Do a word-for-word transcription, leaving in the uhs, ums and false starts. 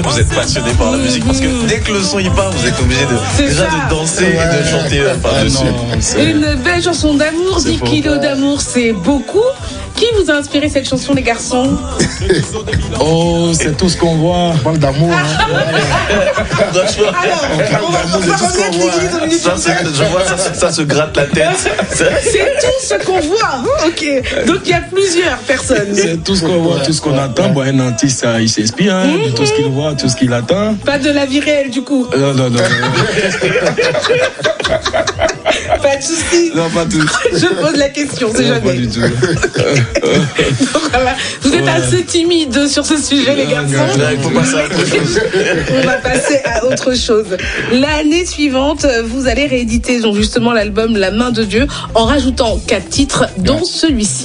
Vous êtes passionné par la musique parce que dès que le son y part, vous êtes obligé de, déjà ça. de danser ouais. et de chanter par-dessus. Ah Une belle chanson d'amour, dix kilos d'amour, c'est beaucoup. Qui vous a inspiré cette chanson, les garçons? Oh, c'est tout ce qu'on voit. On parle d'amour. Hein. Franchement, on parle d'amour, c'est tout ce qu'on voit. Ça, je vois, ça, ça se gratte la tête. C'est tout ce qu'on voit. Ok. Donc il y a plusieurs personnes. C'est tout ce qu'on voit, tout ce qu'on entend. Bon, un artiste, il s'inspire hein, mm-hmm. de tout ce qu'il voit, tout ce qu'il attend. Pas de la vie réelle, du coup. Non, non, non. Pas de soucis. Non, pas tout. Je pose la question, c'est jamais. Pas du tout. Donc, voilà. Vous êtes ouais. assez timide sur ce sujet, les garçons. Il faut passer à autre chose. On va passer à autre chose. L'année suivante, vous allez rééditer donc justement l'album La Main de Dieu en rajoutant quatre titres, dont celui-ci.